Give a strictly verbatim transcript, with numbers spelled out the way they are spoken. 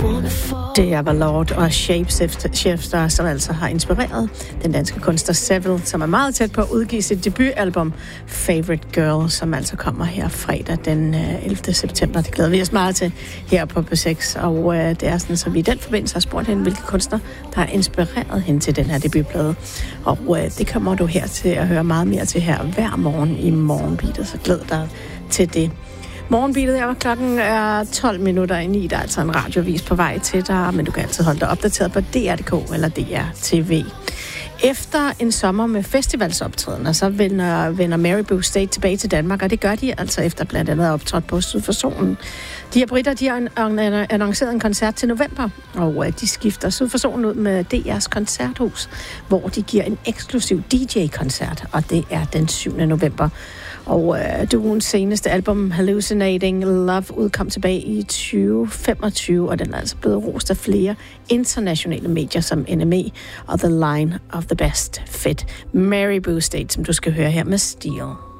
Det er Lord og Shapeshifter, som altså har inspireret den danske kunstner Seville, som er meget tæt på at udgive sit debutalbum Favorite Girl, som altså kommer her fredag den ellevte september. Det glæder vi os meget til her på P seks, og øh, det er sådan, så vi i den forbindelse har spurgt hende, hvilke kunstner, der har inspireret hende til den her debutplade. Og øh, det kommer du her til at høre meget mere til her hver morgen i Morgenbeatet, så glæd dig til det. Morgenbeatet, ja, klokken er tolv minutter i ni. Der er altså en radiovis på vej til dig, men du kan altid holde dig opdateret på D R punktum d k eller D R T V. Efter en sommer med festivalsoptrædener, så vender, vender Maribou State tilbage til Danmark, og det gør de altså efter blandt andet at optrådt på Syd for Solen. De her britter, de har annonceret en koncert til november, og de skifter Syd for Solen ud med D R's koncerthus, hvor de giver en eksklusiv D J-koncert, og det er den syvende november. Og øh, duoens seneste album, Hallucinating Love, udkom tilbage i tyve femogtyve, og den er altså blevet rost af flere internationale medier som N M E og The Line of the Best Fit. Maribou State, som du skal høre her med Steel.